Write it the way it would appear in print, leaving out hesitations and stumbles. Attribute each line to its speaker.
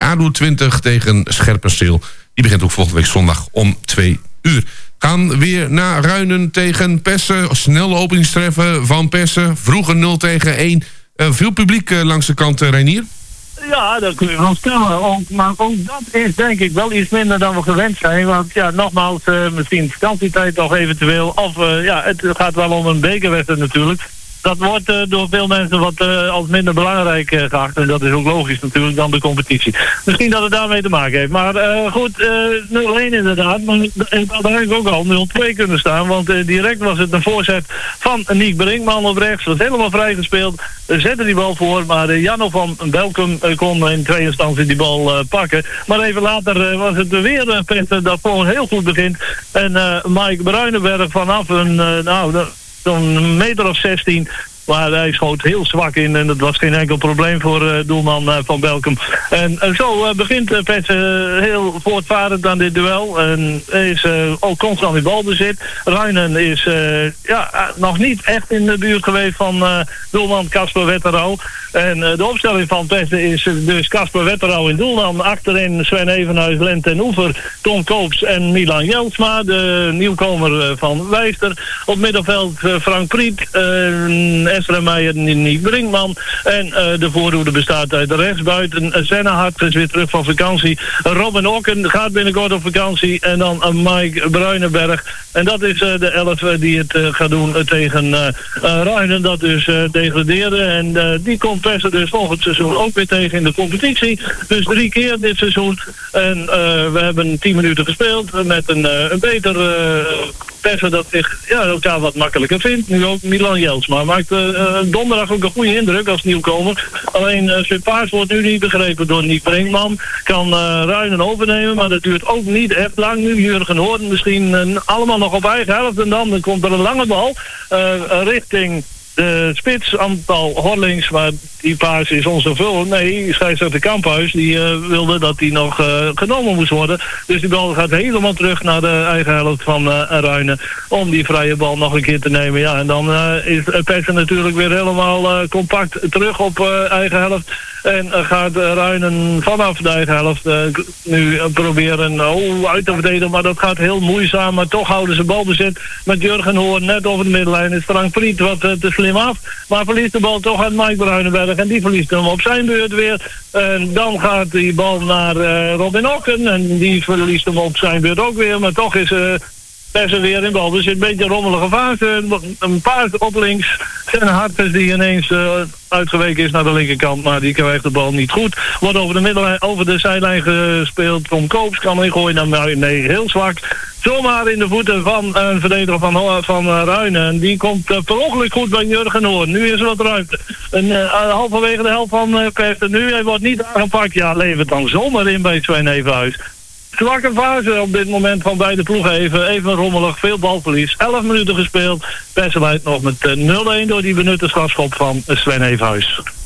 Speaker 1: ADO 20 tegen Scherpenzeel. Die begint ook volgende week zondag om 2 uur. Gaan weer naar Ruinen tegen Pessen. Snelle openingstreffen van Pessen. Vroeger 0-1. Veel publiek langs de kant, Reinier.
Speaker 2: Ja, dat kun je wel stellen. Maar ook dat is denk ik wel iets minder dan we gewend zijn. Want ja, nogmaals, misschien vakantietijd nog eventueel. Of het gaat wel om een bekerwedstrijd natuurlijk. Dat wordt door veel mensen wat als minder belangrijk geacht. En dat is ook logisch natuurlijk dan de competitie. Misschien dat het daarmee te maken heeft. Maar goed, 0-1 inderdaad. Maar het had eigenlijk ook al 0-2 kunnen staan. Want direct was het een voorzet van Niek Brinkman op rechts. Was helemaal vrijgespeeld. Zette die bal voor. Maar Janno van Belkum kon in tweede instantie die bal pakken. Maar even later was het weer Petter dat gewoon heel goed begint. En Mike Bruinenberg vanaf zo'n meter of 16. Maar hij schoot heel zwak in en dat was geen enkel probleem voor doelman Van Belkum. En zo begint Petten heel voortvarend aan dit duel. En is ook constant in balbezit. Ruinen is nog niet echt in de buurt geweest van doelman Casper Wetterau. En de opstelling van Petten is dus Casper Wetterau in doel. Dan achterin Sven Evenhuis, Len ten Oever, Tom Koops en Milan Jeltsma. De nieuwkomer van Wijster. Op middenveld Frank Priet, Esra Meijer, Niek Brinkman. En de voorhoede bestaat uit de rechtsbuiten. Zennehart is weer terug van vakantie. Robin Okken gaat binnenkort op vakantie. En dan Mike Bruinenberg. En dat is de 11 die het gaat doen tegen Ruinen. Dat dus degraderen. En die komt Pessen dus volgend seizoen ook weer tegen in de competitie. Dus 3 keer dit seizoen. En we hebben 10 minuten gespeeld met een beter Pessen dat zich elkaar wat makkelijker vindt. Nu ook Milan Jeltsma. Maakt donderdag ook een goede indruk als nieuwkomer. Alleen zijn paard wordt nu niet begrepen door Niek Brinkman. Kan Ruinen overnemen, maar dat duurt ook niet echt lang. Nu Jurgen Hoorn misschien allemaal nog op eigen helft. En dan komt er een lange bal richting de spits, aantal Horlings, maar die paas is onzoveel. Nee, scheidsrechter Kamphuis, die wilde dat die nog genomen moest worden. Dus die bal gaat helemaal terug naar de eigen helft van Ruinen om die vrije bal nog een keer te nemen. Ja, en dan is Pessen natuurlijk weer helemaal compact terug op eigen helft. En gaat Ruinen vanaf de eigen helft nu proberen uit te verdedigen. Maar dat gaat heel moeizaam. Maar toch houden ze balbezit met Jurgen Hoorn net over de middenlijn. Is Frank Priet wat te slim af. Maar verliest de bal toch aan Mike Bruinenberg. En die verliest hem op zijn beurt weer. En dan gaat die bal naar Robin Okken. En die verliest hem op zijn beurt ook weer. Maar toch is Pessen weer in bal. Dus een beetje een rommelige fase. Een paard op links. En Hartens die ineens uitgeweken is naar de linkerkant. Maar die krijgt de bal niet goed. Wordt over de zijlijn gespeeld. Tom Koops kan ingooien. Nee, heel zwak. Zomaar in de voeten van een verdediger van Ruinen. En die komt per ongeluk goed bij Jurgen Hoorn. Nu is er wat ruimte. Halverwege de helft van Pessen. Nu hij wordt niet aangepakt. Ja, levert dan zomaar in bij Sven Evenhuis. Zwakke fase op dit moment van beide ploegen even rommelig, veel balverlies. 11 minuten gespeeld. Pessen leidt nog met 0-1 door die benutte strafschop van Sven Evenhuis.